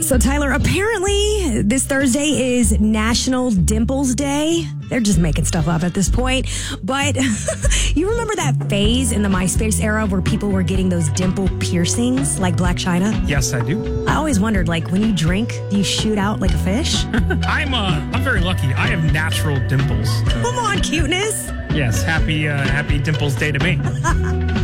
So, Tyler, apparently this Thursday is National Dimples Day. They're just making stuff up at this point. But you remember that phase in the MySpace era where people were getting those dimple piercings like Black China? Yes, I do. I always wondered, like, when you drink, do you shoot out like a fish? I'm very lucky. I have natural dimples. So. Come on, cuteness. Yes, happy Dimples Day to me.